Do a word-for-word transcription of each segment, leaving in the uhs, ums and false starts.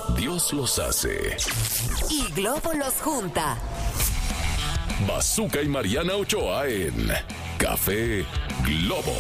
Dios los hace y Globo los junta. Bazooka y Mariana Ochoa en Café Globo.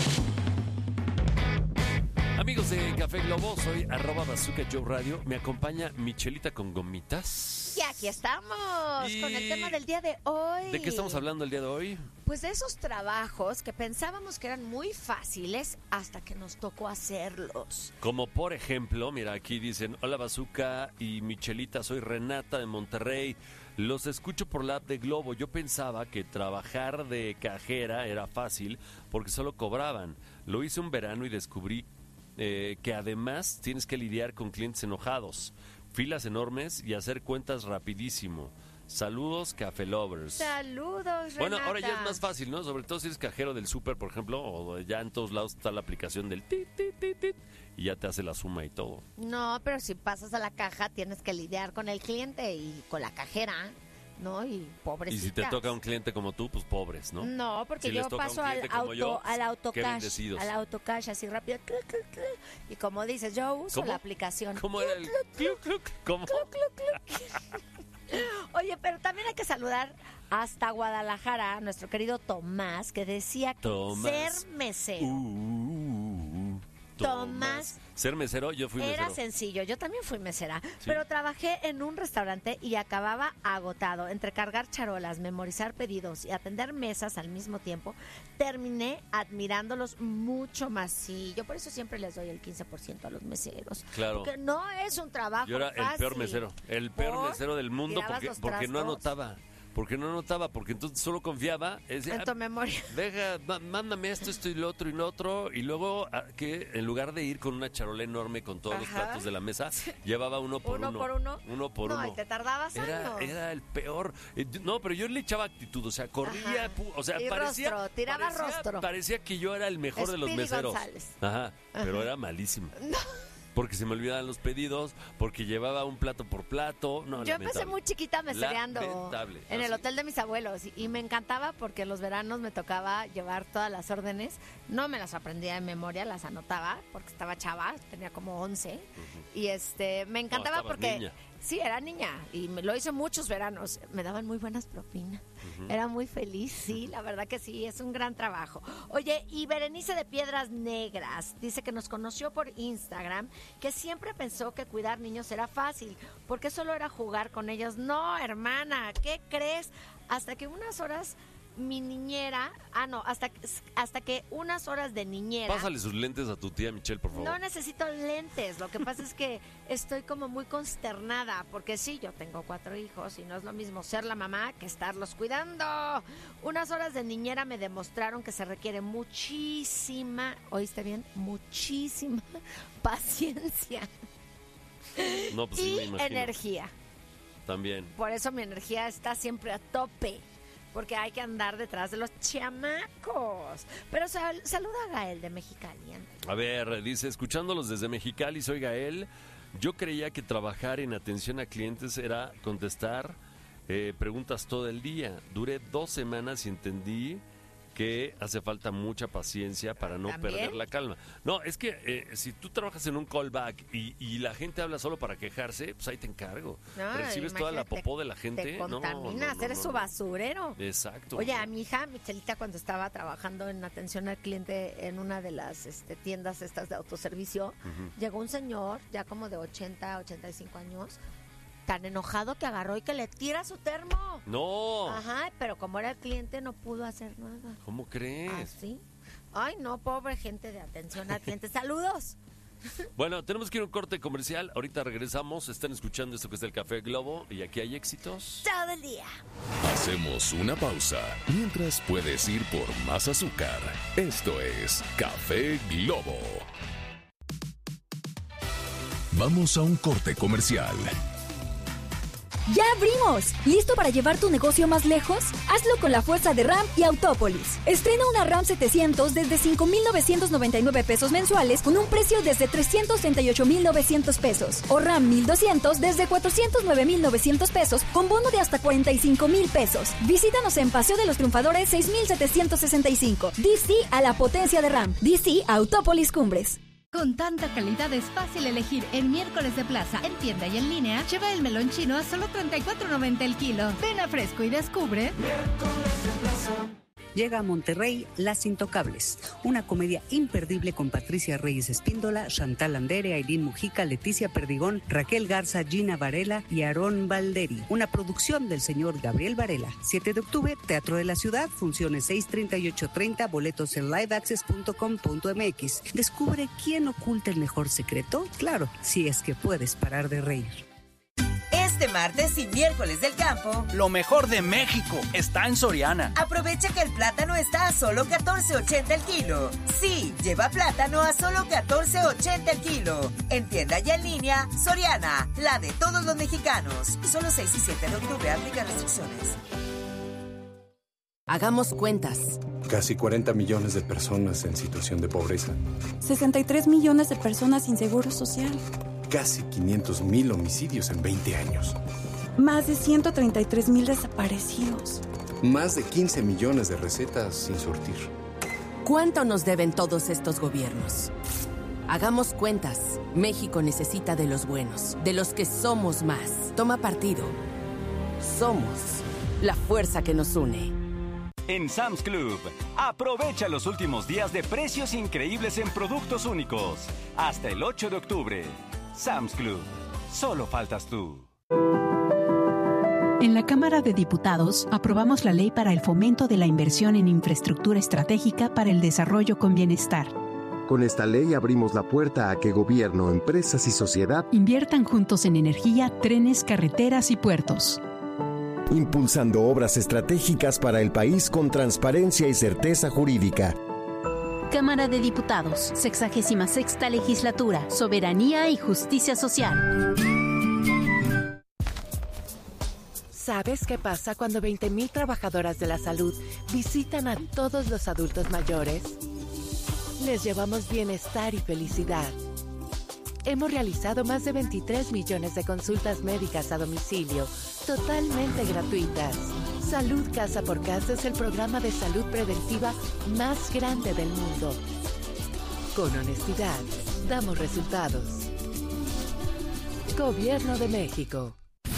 Amigos de Café Globo, soy arroba Bazooka Joe Radio. Me acompaña Michelita con gomitas. Y aquí estamos, y... con el tema del día de hoy. ¿De qué estamos hablando el día de hoy? Pues de esos trabajos que pensábamos que eran muy fáciles hasta que nos tocó hacerlos. Como por ejemplo, mira, aquí dicen: hola Bazooka y Michelita, soy Renata de Monterrey. Los escucho por la app de Globo. Yo pensaba que trabajar de cajera era fácil porque solo cobraban. Lo hice un verano y descubrí eh, que además tienes que lidiar con clientes enojados, filas enormes y hacer cuentas rapidísimo. Saludos, Café Lovers. Saludos, Renata. Bueno, ahora ya es más fácil, ¿no? Sobre todo si eres cajero del súper, por ejemplo, o ya en todos lados está la aplicación del tit, tit, tit, tit, y ya te hace la suma y todo. No, pero si pasas a la caja tienes que lidiar con el cliente y con la cajera, ¿no? Y pobrecitas. Y si te toca un cliente como tú, pues pobres, ¿no? No, porque si yo paso al auto, yo, al autocash, bendecidos. al autocash así rápido. Cluc, cluc, cluc. Y como dices, yo uso ¿Cómo? la aplicación. ¿Cómo era el cluc, cluc? ¿Cómo? Cluc, cluc, cluc. Oye, pero también hay que saludar hasta Guadalajara a nuestro querido Tomás, que decía que Tomás. ser mesero. Uh, uh, uh, Tomás. Ser mesero, yo fui Era mesero. sencillo, yo también fui mesera, Sí. pero trabajé en un restaurante y acababa agotado. Entre cargar charolas, memorizar pedidos y atender mesas al mismo tiempo, terminé admirándolos mucho más. Sí, yo por eso siempre les doy el quince por ciento a los meseros. Claro. Porque no es un trabajo Yo era fácil. el peor mesero, el peor ¿Por? mesero del mundo ¿Tirabas porque, los porque no trastos? anotaba. Porque no anotaba, porque entonces solo confiaba. Decía, En tu memoria. Deja, ma- mándame esto, esto y lo otro y lo otro. Y luego, ah, que en lugar de ir con una charola enorme con todos los Ajá. platos de la mesa, llevaba uno por uno. ¿Uno por uno? Uno por No, uno. y te tardabas Era, años. era el peor. Eh, yo- No, pero yo le echaba actitud, o sea, corría, Ajá. pu- o sea, Y parecía, rostro, tiraba parecía, rostro. parecía que yo era el mejor de los Speedy meseros. González. Ajá, pero era malísimo. Porque se me olvidaban los pedidos, porque llevaba un plato por plato. No, Yo empecé lamentable. muy chiquita mesereando Lamentable. en el Así. hotel de mis abuelos y, y me encantaba porque los veranos me tocaba llevar todas las órdenes. No me las aprendía de memoria, las anotaba porque estaba chava, tenía como once. Y este me encantaba estabas porque niña. sí, era niña y me, lo hice muchos veranos. Me daban muy buenas propinas. Era muy feliz, sí, la verdad que sí, es un gran trabajo. Oye, y Berenice de Piedras Negras dice que nos conoció por Instagram, que siempre pensó que cuidar niños era fácil, porque solo era jugar con ellos. No, hermana, ¿qué crees? Hasta que unas horas mi niñera, ah no, hasta, hasta que unas horas de niñera. Pásale sus lentes a tu tía Michelle, por favor. No necesito lentes, lo que pasa es que estoy como muy consternada, porque sí, yo tengo cuatro hijos y no es lo mismo ser la mamá que estarlos cuidando. Unas horas de niñera me demostraron que se requiere muchísima, ¿oíste bien? Muchísima paciencia No, pues sí, y me imagino. energía. También. Por eso mi energía está siempre a tope, porque hay que andar detrás de los chamacos. Pero sal, saluda a Gael de Mexicali. Anda. A ver, dice, escuchándolos desde Mexicali, soy Gael. Yo creía que trabajar en atención a clientes era contestar eh, preguntas todo el día. Duré dos semanas y entendí que hace falta mucha paciencia para no ¿También? perder la calma. No, es que eh, si tú trabajas en un callback y, y la gente habla solo para quejarse, pues ahí te encargo. No, Recibes toda la imagínate, popó de la gente. Te No, no, contaminas, no, eres no, su no. basurero. Exacto. Oye, a mi hija, Michelita, cuando estaba trabajando en atención al cliente en una de las este, tiendas estas de autoservicio, Ujú. llegó un señor ya como de ochenta, ochenta y cinco años, tan enojado que agarró y que le tira su termo. No. Ajá, pero como era el cliente no pudo hacer nada. ¿Cómo crees? ¿Así? Ay, no, pobre gente de atención al cliente. ¡Saludos! Bueno, tenemos que ir a un corte comercial. Ahorita regresamos. Están escuchando esto que es el Café Globo y aquí hay éxitos. Todo el día. Hacemos una pausa. Mientras puedes ir por más azúcar. Esto es Café Globo. Vamos a un corte comercial. ¡Ya abrimos! ¿Listo para llevar tu negocio más lejos? Hazlo con la fuerza de RAM y Autópolis. Estrena una RAM setecientos desde cinco mil novecientos noventa y nueve pesos mensuales con un precio desde trescientos treinta y ocho mil novecientos pesos. O RAM mil doscientos desde cuatrocientos nueve mil novecientos pesos con bono de hasta cuarenta y cinco mil pesos. Visítanos en Paseo de los Triunfadores seis mil setecientos sesenta y cinco. D C a la potencia de RAM. D C Autópolis Cumbres. Con tanta calidad es fácil elegir en Miércoles de Plaza, en tienda y en línea. Lleva el melón chino a solo treinta y cuatro noventa el kilo. Ven a Fresco y descubre. Miércoles de Plaza. Llega a Monterrey Las Intocables, una comedia imperdible con Patricia Reyes Espíndola, Chantal Andere, Ailín Mujica, Leticia Perdigón, Raquel Garza, Gina Varela y Aarón Valderi. Una producción del señor Gabriel Varela. siete de octubre, Teatro de la Ciudad, funciones seis, treinta y ocho treinta, boletos en live access punto com punto m x. Descubre quién oculta el mejor secreto. Claro, si es que puedes parar de reír. Este martes y miércoles del campo, lo mejor de México está en Soriana. Aprovecha que el plátano está a solo catorce ochenta el kilo. Sí, lleva plátano a solo catorce ochenta el kilo. En tienda y en línea, Soriana, la de todos los mexicanos. Solo seis y siete de octubre, aplica restricciones. Hagamos cuentas. Casi cuarenta millones de personas en situación de pobreza. sesenta y tres millones de personas sin seguro social. Casi quinientos mil homicidios en veinte años. Más de ciento treinta y tres mil desaparecidos. Más de quince millones de recetas sin surtir. ¿Cuánto nos deben todos estos gobiernos? Hagamos cuentas. México necesita de los buenos, de los que somos más. Toma partido. Somos la fuerza que nos une. En Sam's Club, aprovecha los últimos días de precios increíbles en productos únicos. Hasta el ocho de octubre. Sam's Club. Solo faltas tú. En la Cámara de Diputados aprobamos la ley para el fomento de la inversión en infraestructura estratégica para el desarrollo con bienestar. Con esta ley abrimos la puerta a que gobierno, empresas y sociedad inviertan juntos en energía, trenes, carreteras y puertos. Impulsando obras estratégicas para el país con transparencia y certeza jurídica. Cámara de Diputados, sexagésima sexta legislatura, soberanía y justicia social. ¿Sabes qué pasa cuando veinte mil trabajadoras de la salud visitan a todos los adultos mayores? Les llevamos bienestar y felicidad. Hemos realizado más de veintitrés millones de consultas médicas a domicilio, totalmente gratuitas. Salud Casa por Casa es el programa de salud preventiva más grande del mundo. Con honestidad, damos resultados. Gobierno de México.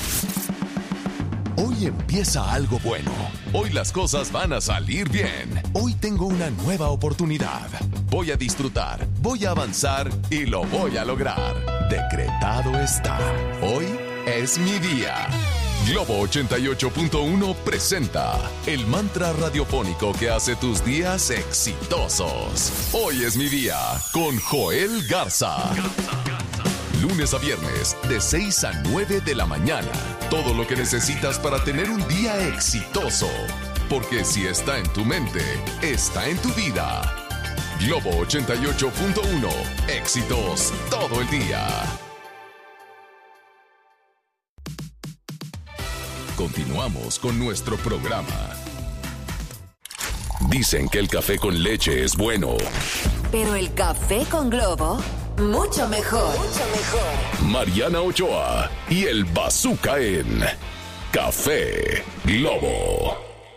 Hoy empieza algo bueno. Hoy las cosas van a salir bien. Hoy tengo una nueva oportunidad. Voy a disfrutar, voy a avanzar y lo voy a lograr. Decretado está. Hoy es mi día. Globo ochenta y ocho punto uno presenta el mantra radiofónico que hace tus días exitosos. Hoy es mi día con Joel Garza. Lunes a viernes de seis a nueve de la mañana. Todo lo que necesitas para tener un día exitoso. Porque si está en tu mente, está en tu vida. Globo ochenta y ocho punto uno. Éxitos todo el día. Continuamos con nuestro programa. Dicen que el café con leche es bueno. Pero el café con Globo, mucho mejor. Mucho mejor. Mariana Ochoa y el Bazooka en Café Globo.